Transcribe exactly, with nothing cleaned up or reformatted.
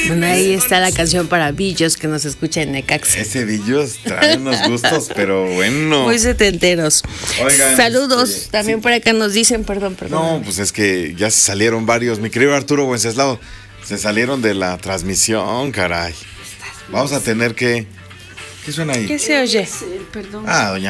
Bueno, ahí está la canción para Billos que nos escucha en Necaxa. Ese Billos trae unos gustos, pero bueno. Muy setenteros. Oigan, Saludos, este, también sí. por acá nos dicen, perdón, perdón. No, pues es que ya se salieron varios. Mi querido Arturo Wenceslao, se salieron de la transmisión, caray. Vamos a tener que... ¿Qué suena ahí? ¿Qué se oye? Perdón. Ah, doña